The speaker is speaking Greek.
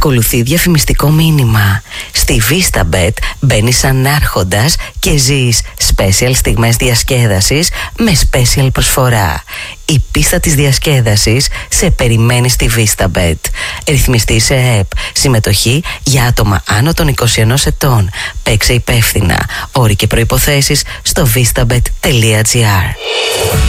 Ακολουθεί διαφημιστικό μήνυμα. Στη VistaBet μπαίνεις σαν άρχοντας και ζεις special στιγμές διασκέδασης με special προσφορά. Η πίστα της διασκέδασης σε περιμένει στη VistaBet. Ρυθμιστή σε ΕΕΠ. Συμμετοχή για άτομα άνω των 21 ετών. Παίξε υπεύθυνα. Όροι και προϋποθέσεις στο vistabet.gr.